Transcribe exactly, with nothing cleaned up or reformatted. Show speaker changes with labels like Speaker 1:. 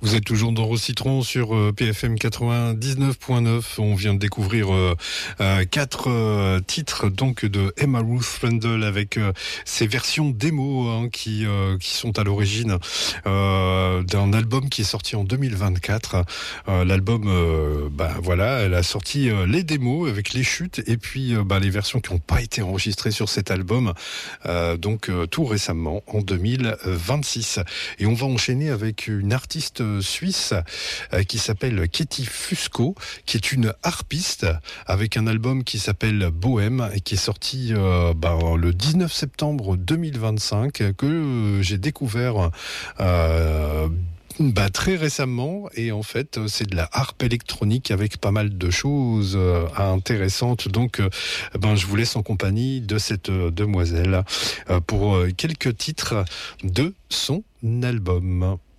Speaker 1: Vous êtes toujours dans Recitron sur euh, P F M quatre-vingt-dix-neuf point neuf. On vient de découvrir euh, euh, quatre euh, titres donc de Emma Ruth Randall avec euh, ces versions démo hein, qui euh, qui sont à l'origine euh, d'un album qui est sorti en deux mille vingt-quatre. Euh, l'album, euh, bah voilà, elle a sorti euh, les démos avec les chutes et puis euh, bah, les versions qui n'ont pas été enregistrées sur cet album. Euh, donc euh, tout récemment en deux mille vingt-six. Et on va enchaîner avec une artiste suisse euh, qui s'appelle Katie Fusco, qui est une harpiste avec un album qui s'appelle Bohème et qui est sorti euh, ben, le dix-neuf septembre deux mille vingt-cinq, que euh, j'ai découvert euh, Bah, très récemment, et en fait c'est de la harpe électronique avec pas mal de choses euh, intéressantes. Donc euh, ben, je vous laisse en compagnie de cette euh, demoiselle euh, pour euh, quelques titres de son album.